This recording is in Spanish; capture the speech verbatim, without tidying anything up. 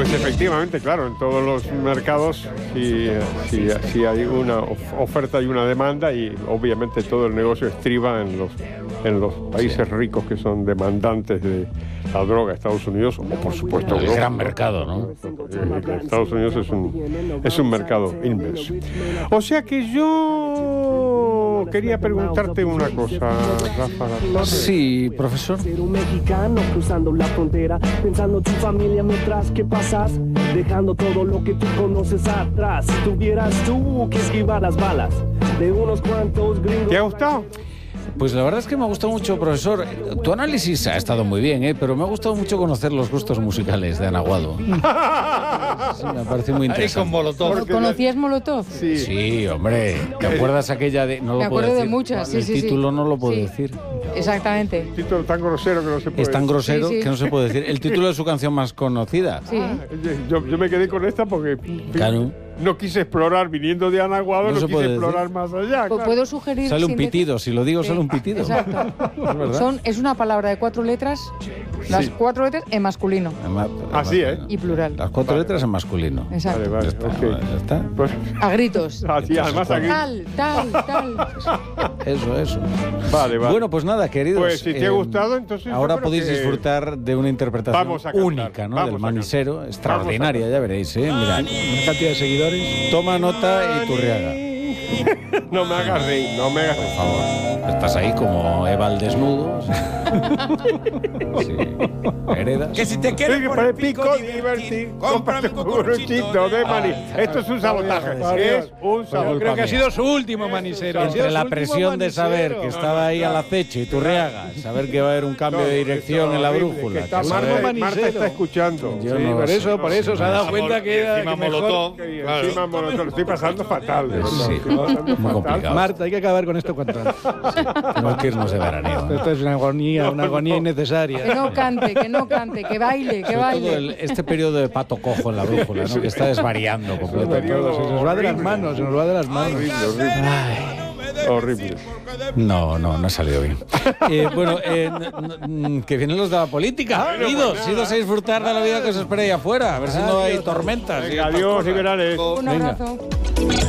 Pues efectivamente, claro, en todos los mercados sí, sí, sí hay una oferta y una demanda, y obviamente todo el negocio estriba en los, en los países sí. ricos que son demandantes de la droga. Estados Unidos, o por supuesto el Europa, gran mercado, ¿no? Estados Unidos es un, es un mercado inmenso. O sea que yo quería preguntarte una cosa, Rafa. Sí, profesor. Ser un mexicano cruzando la frontera, pensando tu familia mientras que pasas, dejando todo lo que tú conoces atrás. Si tuvieras tú que esquivar las balas de unos cuantos gringos. ¿Te ha gustado? Pues la verdad es que me ha gustado mucho, profesor. Tu análisis ha estado muy bien, ¿eh? Pero me ha gustado mucho conocer los gustos musicales de Ana Aguado. Sí, me parece muy interesante. Ahí con Molotov. ¿Conocías Molotov? Sí. Sí, hombre. ¿Te acuerdas aquella de...? No lo me puedo acuerdo decir. de muchas, sí, El sí, sí. título no lo puedo Sí. decir. Exactamente. Un título tan grosero que no se puede Es tan decir. grosero Sí, sí. que no se puede decir. El título de su canción más conocida. Sí. Yo, yo me quedé con esta porque Claro. no quise explorar, viniendo de Ana Aguado, No no, se quise puede explorar decir. más allá. Pues claro. puedo sugerir... Sale un sin decir- pitido. Si lo digo, Sí. sale un pitido. Exacto. Es verdad. Son, es una palabra de cuatro letras, las Sí. cuatro letras en masculino Además- Así, ¿eh? y plural. Las cuatro letras en masculino. Exacto. Vale, vale, Ya está, ok. ya está. Pues, A gritos. así, además aquí. Tal, tal, tal. Eso, eso. Vale, vale. Bueno, pues nada, queridos. Pues si te ha eh, gustado, entonces yo ahora creo podéis que disfrutar de una interpretación vamos a cantar, única, ¿no? vamos Del a manisero, extraordinaria, ya veréis, ¿eh? Mira, Una cantidad de seguidores. toma nota y Turriaga. No me hagas reír, no me hagas Por reír. favor. Estás ahí como Eva al desnudo. Sí. Heredas. Que si te quieres Sí, que poner para el pico divertir, cómprate un cucuruchito de maní. Esto es un sabotaje. Es un Yo sabotaje. creo que ha sido su último manisero. Ha sido Entre su la último presión de saber manisero. que estaba ahí al acecho y Turriaga, saber que va a haber un cambio No, de dirección eso en la horrible, brújula. que está que Marco saber- Marta, Marta Manisero. está escuchando. Yo Sí, no por sé. eso, por eso se ha dado Sí, cuenta que era encima que mejor. Molotov. Que Claro. encima me lo, lo estoy pasando fatal. de verdad. Sí, Estoy pasando muy fatal. complicado. Marta, hay que acabar con esto cuanto antes. Tenemos que irnos de veraneo, ¿no? Esto es una agonía, una agonía Que innecesaria. no cante, que no cante, que baile, que Sobre todo baile. el- este periodo de pato cojo en la brújula, ¿no? Que está desvariando completamente. periodo Se nos va de las horrible. manos, se nos va de las manos. Horrible, horrible. Horrible. No, no, no ha salido bien. Eh, bueno, eh, n- n- que vienen los de la política. Idos, idos a disfrutar de la vida que os espera ahí afuera. A ver si no hay tormentas. Venga, adiós y veranes. Un Venga. abrazo.